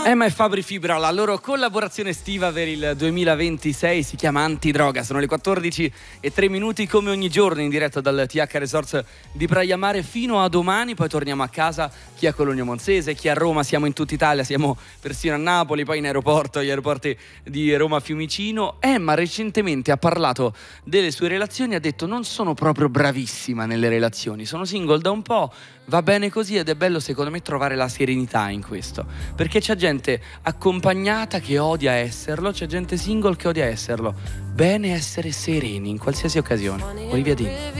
Emma e Fabri Fibra, la loro collaborazione estiva per il 2026 si chiama Antidroga. Sono le 14:03 come ogni giorno in diretta dal TH Resorts di Praia Mare fino a domani. Poi torniamo a casa, chi a Cologno Monzese, chi a Roma, siamo in tutta Italia, siamo persino a Napoli, poi in aeroporto, agli aeroporti di Roma Fiumicino. Emma recentemente ha parlato delle sue relazioni, ha detto non sono proprio bravissima nelle relazioni, sono single da un po', va bene così ed è bello secondo me trovare la serenità in questo, perché c'è gente accompagnata che odia esserlo, c'è gente single che odia esserlo. Bene essere sereni in qualsiasi occasione. Olivia Dean.